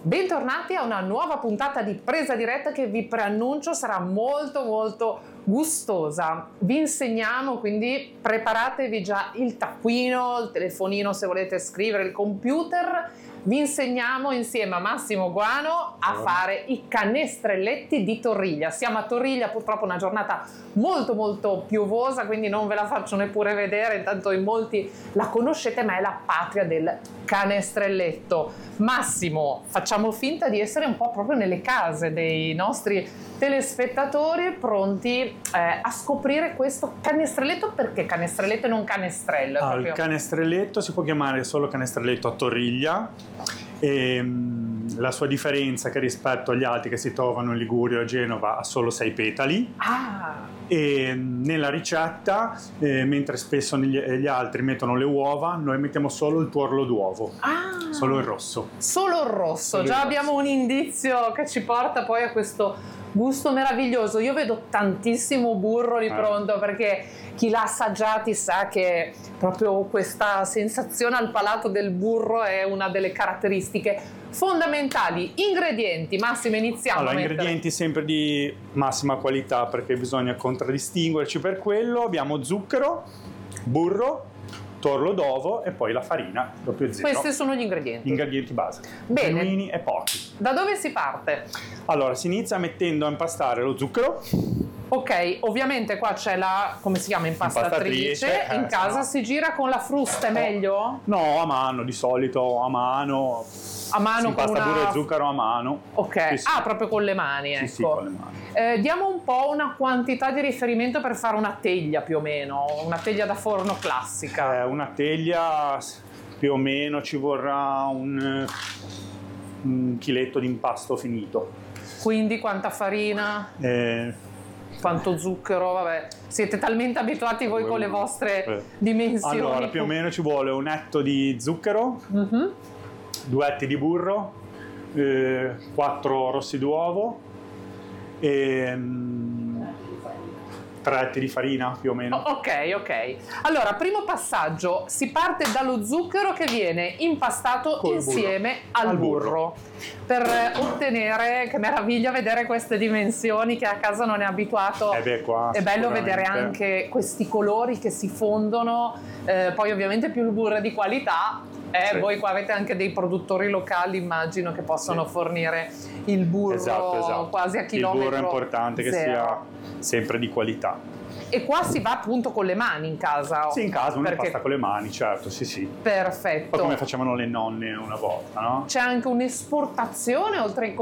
Bentornati a una nuova puntata di Presa Diretta che vi preannuncio sarà molto gustosa. Vi insegniamo, quindi preparatevi già il taccuino, il telefonino se volete scrivere, il computer. Vi insegniamo insieme a Massimo Guano a fare i canestrelletti di Torriglia. Siamo a Torriglia, purtroppo una giornata molto piovosa, quindi non ve la faccio neppure vedere, intanto in molti la conoscete, ma è la patria del canestrelletto. Massimo, facciamo finta di essere un po' proprio nelle case dei nostri telespettatori pronti a scoprire questo canestrelletto. Perché canestrelletto e non canestrello? Il canestrelletto si può chiamare solo canestrelletto a Torriglia e la sua differenza è che rispetto agli altri che si trovano in Liguria o a Genova ha solo 6 petali. E nella ricetta, mentre spesso gli altri mettono le uova, noi mettiamo solo il tuorlo d'uovo, solo il rosso. Solo il rosso, già abbiamo un indizio che ci porta poi a questo gusto meraviglioso. Io vedo tantissimo burro lì pronto, perché chi l'ha assaggiati sa che proprio questa sensazione al palato del burro è una delle caratteristiche fondamentali. Ingredienti, Massimo, iniziamo. Allora, ingredienti sempre di massima qualità, perché bisogna contraddistinguerci per quello. Abbiamo zucchero, burro, tuorlo d'uovo e poi la farina 00. Questi sono gli ingredienti. Gli ingredienti base. Bene. Genuini e pochi. Da dove si parte? Allora, si inizia mettendo a impastare lo zucchero. Ok, ovviamente qua c'è la, come si chiama, impastatrice. In casa si gira con la frusta, è meglio? No, a mano, di solito a mano. A mano, si impasta con burro e zucchero a mano. Ok, sì. proprio con le mani, ecco. Sì, con le mani. Diamo un po' una quantità di riferimento per fare una teglia più o meno, una teglia da forno classica. Una teglia più o meno ci vorrà un chiletto di impasto finito. Quindi quanta farina? Quanto zucchero? Vabbè, siete talmente abituati voi con le vostre dimensioni. Allora, più o meno ci vuole un etto di zucchero, 2 etti di burro, 4 rossi d'uovo e 3 etti di farina più o meno. Ok. Allora, primo passaggio, si parte dallo zucchero che viene impastato insieme al burro. Per ottenere, che meraviglia vedere queste dimensioni, che a casa non è abituato. Qua, è bello vedere anche questi colori che si fondono, poi ovviamente più il burro è di qualità. Voi qua avete anche dei produttori locali, immagino, che possono fornire il burro esatto. quasi a chilometro. Il burro è importante che sia sempre di qualità. E qua si va appunto con le mani in casa? Sì, in casa uno pasta con le mani, certo, sì. Perfetto. Poi come facevano le nonne una volta, no? C'è anche un'esportazione oltre